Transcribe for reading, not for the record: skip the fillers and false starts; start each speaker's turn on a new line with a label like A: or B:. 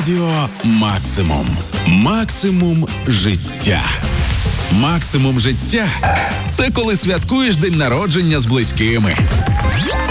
A: Радіо Максимум. Максимум життя. Максимум життя – це коли святкуєш день народження з близькими.